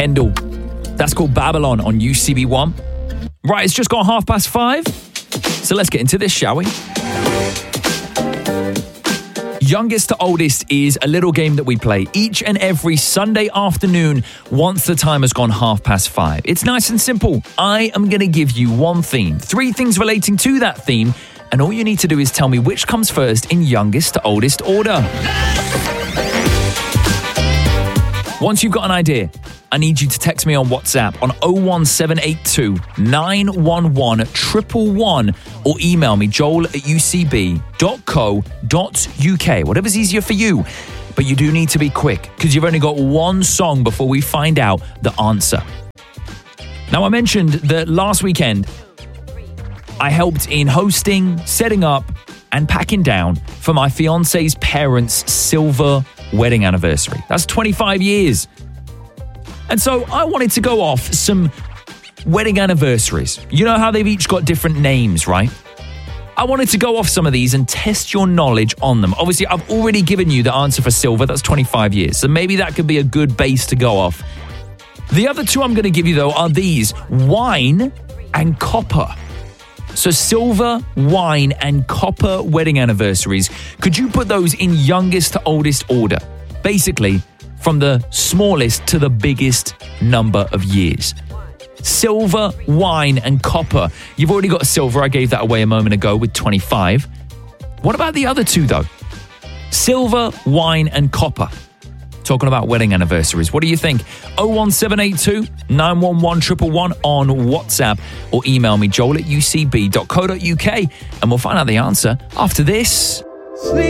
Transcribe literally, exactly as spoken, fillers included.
Kendall. That's called Babylon on U C B one. Right, it's just gone half past five. So let's get into this, shall we? Youngest to oldest is a little game that we play each and every Sunday afternoon once the time has gone half past five. It's nice and simple. I am going to give you one theme, three things relating to that theme, and all you need to do is tell me which comes first in youngest to oldest order. Once you've got an idea, I need you to text me on WhatsApp on oh one seven eight two, nine one one, one one one or email me joel at u c b dot co dot u k. Whatever's easier for you. But you do need to be quick because you've only got one song before we find out the answer. Now, I mentioned that last weekend I helped in hosting, setting up and packing down for my fiance's parents' silver wedding anniversary. That's twenty-five years. And so I wanted to go off some wedding anniversaries. You know how they've each got different names, right? I wanted to go off some of these and test your knowledge on them. Obviously, I've already given you the answer for silver. That's twenty-five years. So maybe that could be a good base to go off. The other two I'm going to give you, though, are these: wine and copper. So silver, wine, and copper wedding anniversaries. Could you put those in youngest to oldest order? Basically, from the smallest to the biggest number of years. Silver, wine, and copper. You've already got silver. I gave that away a moment ago with twenty-five. What about the other two, though? Silver, wine, and copper. Talking about wedding anniversaries. What do you think? oh one seven eight two, nine one one, one one one on WhatsApp or email me joel at u c b dot co dot u k and we'll find out the answer after this.